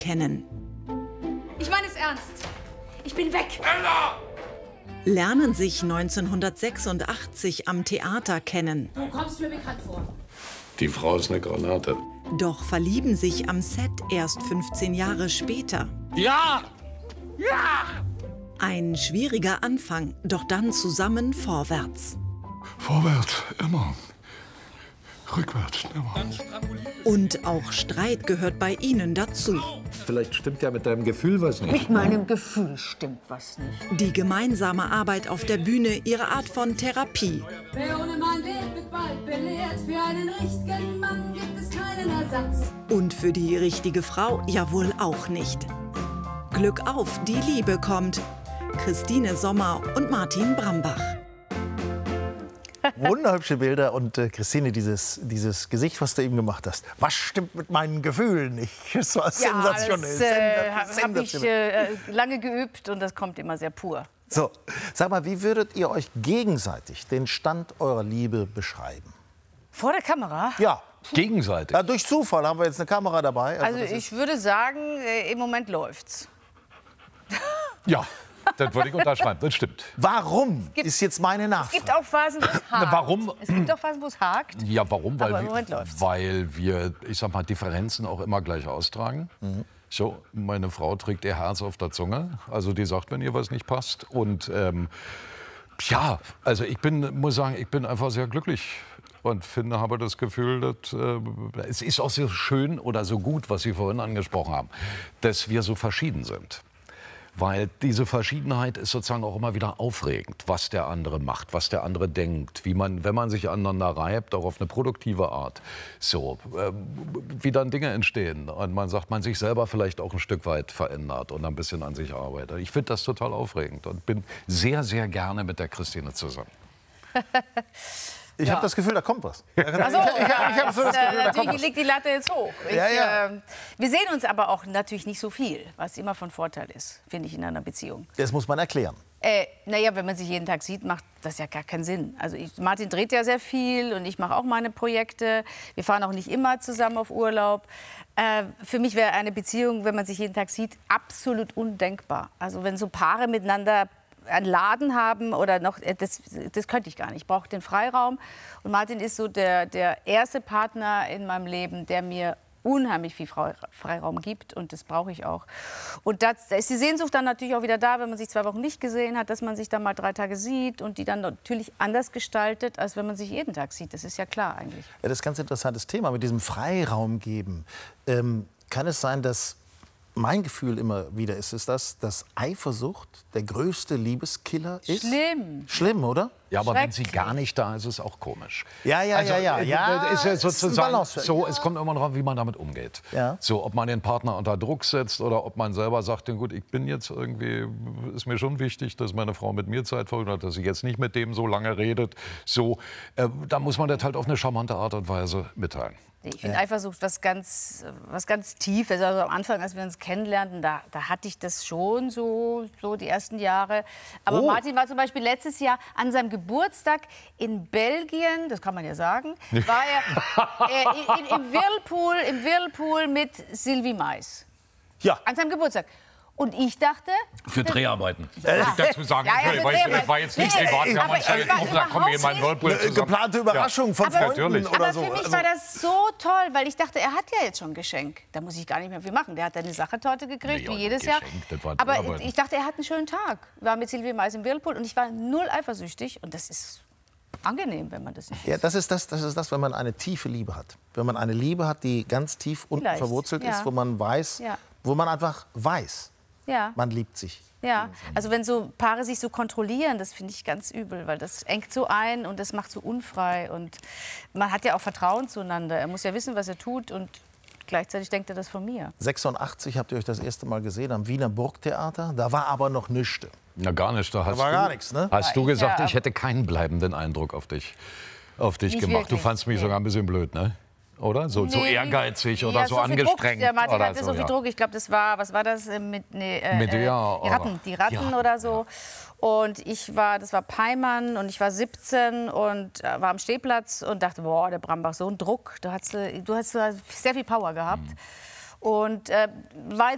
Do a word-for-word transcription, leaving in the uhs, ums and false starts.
kennen. Ich meine es ernst. Ich bin weg. Ella! Lernen sich neunzehnhundertsechsundachtzig am Theater kennen. Du kommst mir bekannt vor. Die Frau ist eine Granate. Doch verlieben sich am Set erst fünfzehn Jahre später. Ja! Ja! Ein schwieriger Anfang, doch dann zusammen vorwärts. Vorwärts, immer. Rückwärts, immer. Und auch Streit gehört bei ihnen dazu. Vielleicht stimmt ja mit deinem Gefühl was nicht. Mit meinem Gefühl stimmt was nicht. Die gemeinsame Arbeit auf der Bühne, ihre Art von Therapie. Wer ohne Mann lebt, wird bald belehrt. Für einen richtigen Mann gibt es keinen Ersatz. Und für die richtige Frau ja wohl auch nicht. Glück auf, die Liebe kommt. Christine Sommer und Martin Brambach. Wunderhübsche Bilder und äh, Christine, dieses, dieses Gesicht, was du eben gemacht hast. Was stimmt mit meinen Gefühlen nicht? Das war sensationell. Das äh, habe ich sensationell. äh, lange geübt und das kommt immer sehr pur. So, sag mal, wie würdet ihr euch gegenseitig den Stand eurer Liebe beschreiben? Vor der Kamera? Ja. Gegenseitig. Ja, durch Zufall haben wir jetzt eine Kamera dabei. Also das ich würde sagen, äh, im Moment läuft's. Ja, das würde ich unterschreiben, das stimmt. Warum, gibt- ist jetzt meine Es Nachfrage. gibt auch Phasen, wo es hakt. warum? Es gibt auch Phasen, wo es hakt. Ja, warum? Weil, Aber im wir, Moment läuft's. weil wir, ich sag mal, Differenzen auch immer gleich austragen. So, meine Frau trägt ihr Herz auf der Zunge. Also die sagt, wenn ihr was nicht passt. Und ähm, ja, also ich bin, muss sagen, ich bin einfach sehr glücklich. Und finde, habe das Gefühl, dass, äh, es ist auch so schön oder so gut, was Sie vorhin angesprochen haben, dass wir so verschieden sind. Weil diese Verschiedenheit ist sozusagen auch immer wieder aufregend, was der andere macht, was der andere denkt, wie man, wenn man sich aneinander reibt, auch auf eine produktive Art, so, äh, wie dann Dinge entstehen. Und man sagt, man sich selber vielleicht auch ein Stück weit verändert und ein bisschen an sich arbeitet. Ich finde das total aufregend und bin sehr, sehr gerne mit der Christine zusammen. Ich habe das Gefühl, da kommt was. Also, ich hab- ich hab so das Gefühl, da kommt natürlich was. liegt die Latte jetzt hoch. Ich, Ja, ja. Äh, wir sehen uns aber auch natürlich nicht so viel, was immer von Vorteil ist, finde ich, in einer Beziehung. Das muss man erklären. Äh, naja, wenn man sich jeden Tag sieht, macht das ja gar keinen Sinn. Also ich, Martin dreht ja sehr viel und ich mache auch meine Projekte. Wir fahren auch nicht immer zusammen auf Urlaub. Äh, für mich wäre eine Beziehung, wenn man sich jeden Tag sieht, absolut undenkbar. Also wenn so Paare miteinander einen Laden haben oder noch, das, das könnte ich gar nicht. Ich brauche den Freiraum. Und Martin ist so der, der erste Partner in meinem Leben, der mir unheimlich viel Freiraum gibt und das brauche ich auch. Und das, da ist die Sehnsucht dann natürlich auch wieder da, wenn man sich zwei Wochen nicht gesehen hat, dass man sich dann mal drei Tage sieht und die dann natürlich anders gestaltet, als wenn man sich jeden Tag sieht. Das ist ja klar eigentlich. Ja, das ist ein ganz interessantes Thema mit diesem Freiraum geben. Ähm, kann es sein, dass mein Gefühl immer wieder ist, ist das, dass Eifersucht der größte Liebeskiller ist? Schlimm. Schlimm, oder? Ja, aber wenn sie Schrecklich. gar nicht da ist, ist es auch komisch. Ja, ja, ja, ja. äh, ja das ist ja es ist ein sozusagen Balance. so, es kommt immer darauf, wie man damit umgeht. Ja. So, ob man den Partner unter Druck setzt oder ob man selber sagt, ja, gut, ich bin jetzt irgendwie, ist mir schon wichtig, dass meine Frau mit mir Zeit verbringt, dass sie jetzt nicht mit dem so lange redet. So, äh, da muss man das halt auf eine charmante Art und Weise mitteilen. Ich finde Eifersucht was ganz, was ganz Tiefes. Also am Anfang, als wir uns kennenlernten, da, da hatte ich das schon so, so die ersten Jahre. Aber Oh. Martin war zum Beispiel letztes Jahr an seinem Geburtstag in Belgien, das kann man ja sagen, war er äh, in, in, im, Whirlpool, im Whirlpool mit Sylvie Mais. Ja. An seinem Geburtstag. Und ich dachte... Für Dreharbeiten. Ja. Muss ich dazu sagen, Ja, ja, okay, für weil Dreharbeiten. ich, war jetzt nicht Nee, privat, aber kann man ich sagen, war ich da komme ich in meinen überhaupt Whirlpool Eine zusammen. geplante Überraschung von Aber- Freunden Natürlich. oder Aber so. für mich Also- war das so toll, weil ich dachte, er hat ja jetzt schon ein Geschenk. Da muss ich gar nicht mehr viel machen. Der hat eine Sachertorte gekriegt, Nee, wie und jedes Geschenk, Jahr. das war Aber Dreharbeiten. ich dachte, er hat einen schönen Tag. War mit Sylvie Mais im Whirlpool und ich war null eifersüchtig. Und das ist angenehm, wenn man das nicht Ja, das ist das, das ist das, wenn man eine tiefe Liebe hat. Wenn man eine Liebe hat, die ganz tief unten Vielleicht, verwurzelt ja. ist, wo man weiß, Ja. wo man einfach weiß, Ja. man liebt sich. Ja, also wenn so Paare sich so kontrollieren, das finde ich ganz übel, weil das engt so ein und das macht so unfrei. Und man hat ja auch Vertrauen zueinander. Er muss ja wissen, was er tut und gleichzeitig denkt er das von mir. sechsundachtzig habt ihr euch das erste Mal gesehen am Wiener Burgtheater. Da war aber noch nichts. Na, gar nicht. Da hast war du, gar nichts, ne? Hast du Ja, gesagt, ja, ich hätte keinen bleibenden Eindruck auf dich, auf dich Nicht gemacht. wirklich, Du fandst mich nee. sogar ein bisschen blöd, ne? Oder? So, so Nee, ehrgeizig oder ja, so, viel Druck. angestrengt. Der Martin oder hatte so, so viel ja. Druck. Ich glaube, das war, was war das? äh, Mit, nee, äh, Mit der, äh, die oder- Ratten, die Ratten Die Ratten, oder so. Und ich war, das war Peimann und ich war siebzehn und äh, war am Stehplatz und dachte, boah, der Brambach, so ein Druck. Du hast, äh, du hast äh, sehr viel Power gehabt. Mhm. Und äh, war